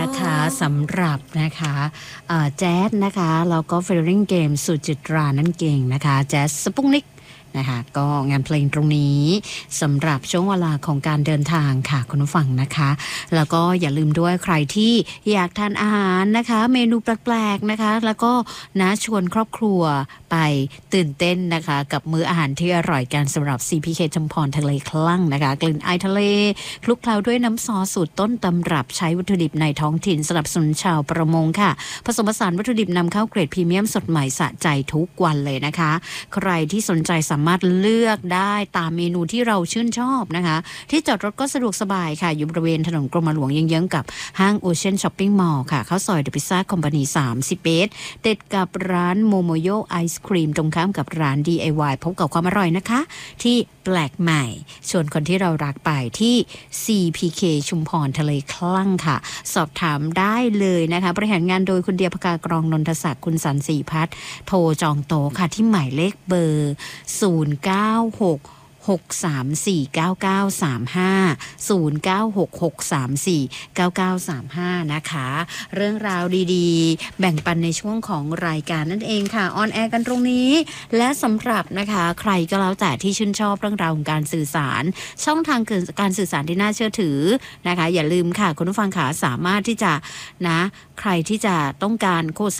นะคะสำหรับนะคะแจ๊สนะคะแล้วก็เฟเดริงเกมสุจิตรานั่นเก่งนะคะแจ๊สสปุกนิกนะคะก็งานเพลงตรงนี้สำหรับช่วงเวลาของการเดินทางค่ะคุณผู้ฟังนะคะแล้วก็อย่าลืมด้วยใครที่อยากทานอาหารนะคะเมนูแปลกๆนะคะแล้วก็นะชวนครอบครัวไปตื่นเต้นนะคะกับมื้ออาหารที่อร่อยกันสำหรับ CPK ชุมพรทะเลคลั่งนะคะกลิ่นอายทะเลคลุกเคล้าด้วยน้ำซอสสูตรต้นตำรับใช้วัตถุดิบในท้องถิ่นสนับสนุนชาวประมงค่ะผสมผสานวัตถุดิบนำเข้าเกรดพรีเมียมสดใหม่สะใจทุกวันเลยนะคะใครที่สนใจสามารถเลือกได้ตามเมนูที่เราชื่นชอบนะคะที่จอดรถก็สะดวกสบายค่ะอยู่บริเวณถนนกรมหลวงเยื้องๆกับห้างโอเชียนช้อปปิ้งมอลล์ค่ะเข้าซอยเดอะพิซซ่าคอมพานี30เมตรติดกับร้านโมโมโยไอศครีมตรงข้ามกับร้าน DIY พบกับความอร่อยนะคะที่แปลกใหม่ชวนคนที่เรารักไปที่ CPK ชุมพรทะเลคลั่งค่ะสอบถามได้เลยนะคะบริหารงานโดยคุณเดียภกากรองนนทศักดิ์คุณสันสีพัฒน์โทรจองโต๊ะค่ะที่หมายเลขเบอร์096 6349935 0966349935นะคะเรื่องราวดีๆแบ่งปันในช่วงของรายการนั่นเองค่ะออนแอร์กันตรงนี้และสำหรับนะคะใครก็แล้วแต่ที่ชื่นชอบเรื่องราวของการสื่อสารช่องทางการสื่อสารที่น่าเชื่อถือนะคะอย่าลืมค่ะคุณผู้ฟังค่ะสามารถที่จะนะใครที่จะต้องการโฆษณา